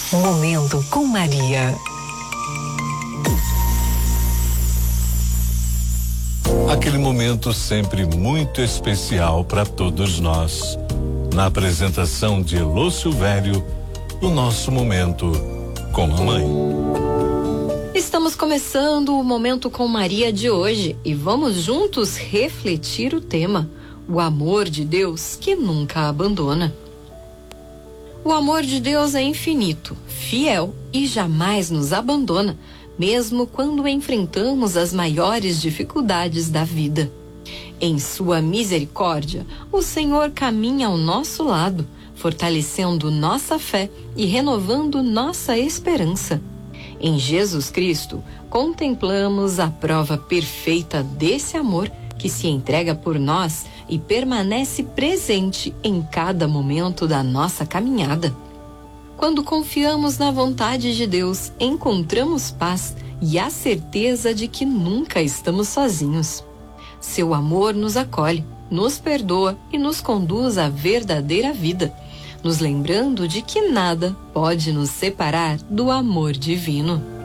Momento com Maria. Aquele momento sempre muito especial para todos nós. Na apresentação de Elô Silvério, o nosso momento com a mãe. Estamos começando o Momento com Maria de hoje e vamos juntos refletir o tema: o amor de Deus que nunca abandona. O amor de Deus é infinito, fiel e jamais nos abandona, mesmo quando enfrentamos as maiores dificuldades da vida. Em sua misericórdia, o Senhor caminha ao nosso lado, fortalecendo nossa fé e renovando nossa esperança. Em Jesus Cristo, contemplamos a prova perfeita desse amor que se entrega por nós e permanece presente em cada momento da nossa caminhada. Quando confiamos na vontade de Deus, encontramos paz e a certeza de que nunca estamos sozinhos. Seu amor nos acolhe, nos perdoa e nos conduz à verdadeira vida, nos lembrando de que nada pode nos separar do amor divino.